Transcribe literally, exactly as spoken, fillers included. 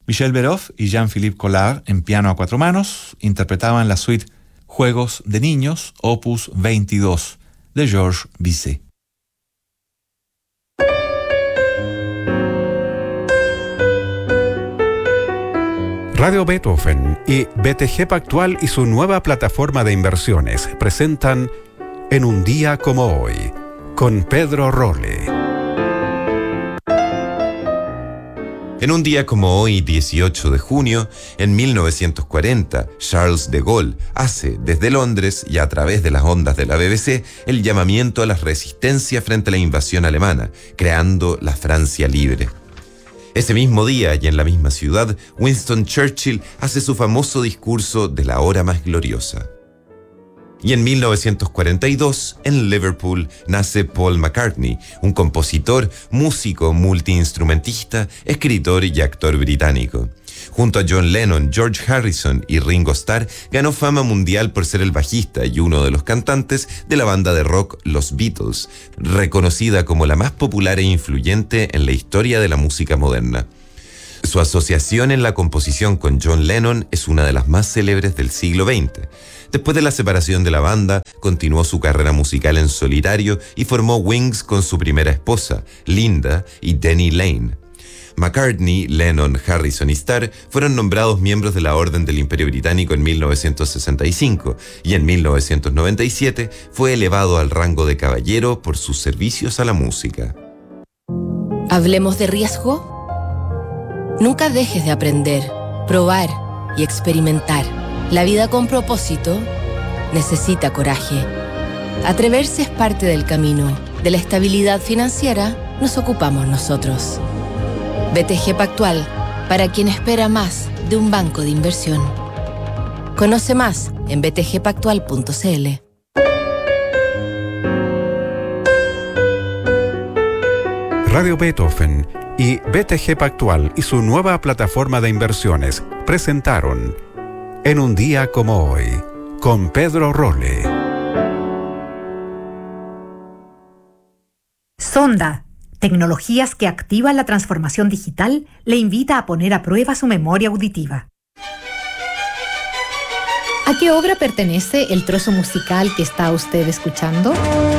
Michel Beroff y Jean-Philippe Collard, en piano a cuatro manos, interpretaban la suite Juegos de Niños, opus veintidós, de Georges Bizet. Radio Beethoven y B T G Pactual y su nueva plataforma de inversiones presentan En un día como hoy, con Pedro Rolle. En un día como hoy, dieciocho de junio, en mil novecientos cuarenta, Charles de Gaulle hace desde Londres y a través de las ondas de la B B C el llamamiento a la resistencia frente a la invasión alemana, creando la Francia libre. Ese mismo día y en la misma ciudad, Winston Churchill hace su famoso discurso de la hora más gloriosa. Y en mil novecientos cuarenta y dos, en Liverpool, nace Paul McCartney, un compositor, músico, multiinstrumentista, escritor y actor británico. Junto a John Lennon, George Harrison y Ringo Starr, ganó fama mundial por ser el bajista y uno de los cantantes de la banda de rock Los Beatles, reconocida como la más popular e influyente en la historia de la música moderna. Su asociación en la composición con John Lennon es una de las más célebres del siglo veinte. Después de la separación de la banda, continuó su carrera musical en solitario y formó Wings con su primera esposa, Linda, y Denny Lane. McCartney, Lennon, Harrison y Starr fueron nombrados miembros de la Orden del Imperio Británico en mil novecientos sesenta y cinco y en mil novecientos noventa y siete fue elevado al rango de caballero por sus servicios a la música. ¿Hablemos de riesgo? Nunca dejes de aprender, probar y experimentar. La vida con propósito necesita coraje. Atreverse es parte del camino. De la estabilidad financiera nos ocupamos nosotros. B T G Pactual, para quien espera más de un banco de inversión. Conoce más en b t g pactual punto c l. Radio Beethoven y B T G Pactual y su nueva plataforma de inversiones presentaron En un día como hoy, con Pedro Rolle. Sonda, tecnologías que activan la transformación digital, le invita a poner a prueba su memoria auditiva. ¿A qué obra pertenece el trozo musical que está usted escuchando?